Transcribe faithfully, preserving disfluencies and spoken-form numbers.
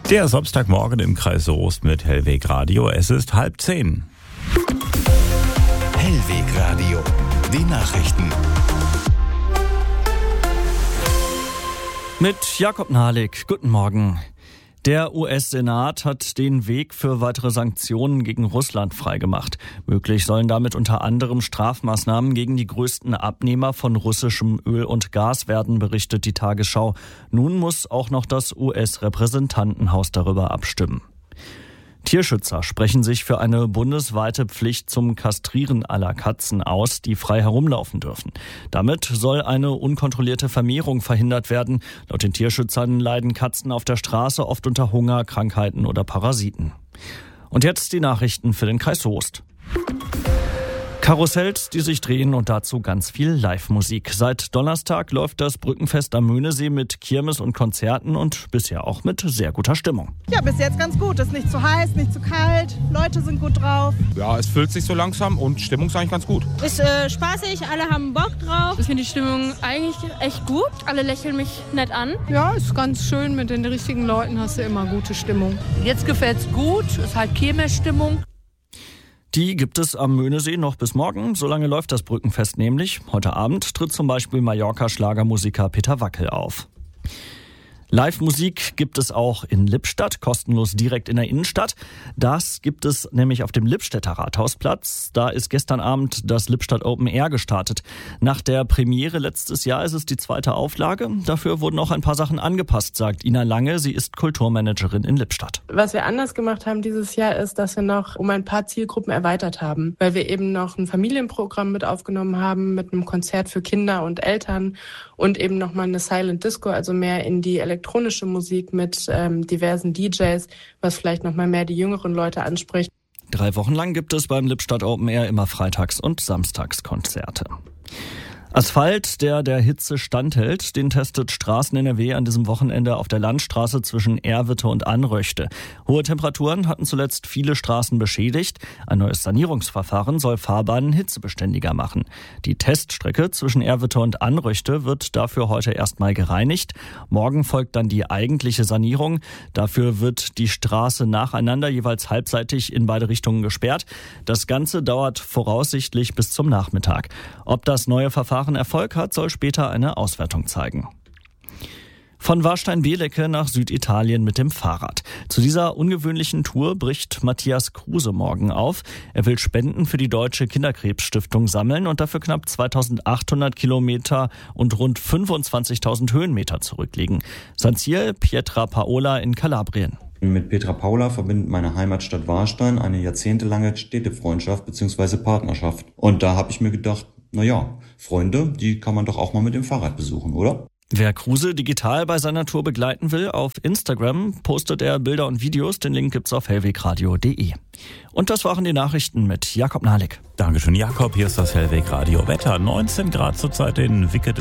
Der Samstagmorgen im Kreis Soest mit Hellweg Radio. Es ist halb zehn. Hellweg Radio, die Nachrichten. Mit Jakob Nahlik, guten Morgen. Der U S-Senat hat den Weg für weitere Sanktionen gegen Russland freigemacht. Möglich sollen damit unter anderem Strafmaßnahmen gegen die größten Abnehmer von russischem Öl und Gas werden, berichtet die Tagesschau. Nun muss auch noch das U S-Repräsentantenhaus darüber abstimmen. Tierschützer sprechen sich für eine bundesweite Pflicht zum Kastrieren aller Katzen aus, die frei herumlaufen dürfen. Damit soll eine unkontrollierte Vermehrung verhindert werden. Laut den Tierschützern leiden Katzen auf der Straße oft unter Hunger, Krankheiten oder Parasiten. Und jetzt die Nachrichten für den Kreis Soest. Karussells, die sich drehen und dazu ganz viel Live-Musik. Seit Donnerstag läuft das Brückenfest am Möhnesee mit Kirmes und Konzerten und bisher auch mit sehr guter Stimmung. Ja, bis jetzt ganz gut. Es ist nicht zu heiß, nicht zu kalt. Leute sind gut drauf. Ja, es füllt sich so langsam und Stimmung ist eigentlich ganz gut. Ist äh, spaßig, alle haben Bock drauf. Ich finde die Stimmung eigentlich echt gut. Alle lächeln mich nett an. Ja, ist ganz schön. Mit den richtigen Leuten hast du immer gute Stimmung. Jetzt gefällt's gut. Es ist halt Kirmesstimmung. Die gibt es am Möhnesee noch bis morgen. So lange läuft das Brückenfest nämlich. Heute Abend tritt zum Beispiel Mallorca-Schlagermusiker Peter Wackel auf. Live-Musik gibt es auch in Lippstadt, kostenlos direkt in der Innenstadt. Das gibt es nämlich auf dem Lippstädter Rathausplatz. Da ist gestern Abend das Lippstadt Open Air gestartet. Nach der Premiere letztes Jahr ist es die zweite Auflage. Dafür wurden auch ein paar Sachen angepasst, sagt Ina Lange. Sie ist Kulturmanagerin in Lippstadt. Was wir anders gemacht haben dieses Jahr ist, dass wir noch um ein paar Zielgruppen erweitert haben, weil wir eben noch ein Familienprogramm mit aufgenommen haben, mit einem Konzert für Kinder und Eltern und eben nochmal eine Silent Disco, also mehr in die elektronische Musik mit ähm, diversen D Js, was vielleicht nochmal mehr die jüngeren Leute anspricht. Drei Wochen lang gibt es beim Lippstadt Open Air immer Freitags- und Samstagskonzerte. Asphalt, der der Hitze standhält, den testet Straßen N R W an diesem Wochenende auf der Landstraße zwischen Erwitte und Anröchte. Hohe Temperaturen hatten zuletzt viele Straßen beschädigt. Ein neues Sanierungsverfahren soll Fahrbahnen hitzebeständiger machen. Die Teststrecke zwischen Erwitte und Anröchte wird dafür heute erstmal gereinigt. Morgen folgt dann die eigentliche Sanierung. Dafür wird die Straße nacheinander jeweils halbseitig in beide Richtungen gesperrt. Das Ganze dauert voraussichtlich bis zum Nachmittag. Ob das neue Verfahren Erfolg hat, soll später eine Auswertung zeigen. Von Warstein-Belecke nach Süditalien mit dem Fahrrad. Zu dieser ungewöhnlichen Tour bricht Matthias Kruse morgen auf. Er will Spenden für die Deutsche Kinderkrebsstiftung sammeln und dafür knapp zweitausendachthundert Kilometer und rund fünfundzwanzigtausend Höhenmeter zurücklegen. Sein Ziel, Pietra Paola in Kalabrien. Mit Petra Paula verbindet meine Heimatstadt Warstein eine jahrzehntelange Städtefreundschaft bzw. Partnerschaft. Und da habe ich mir gedacht, naja, Freunde, die kann man doch auch mal mit dem Fahrrad besuchen, oder? Wer Kruse digital bei seiner Tour begleiten will, auf Instagram postet er Bilder und Videos. Den Link gibt's auf hellwegradio punkt de. Und das waren die Nachrichten mit Jakob Nahlik. Dankeschön, Jakob. Hier ist das Hellweg Radio Wetter. neunzehn Grad zurzeit in Wickede.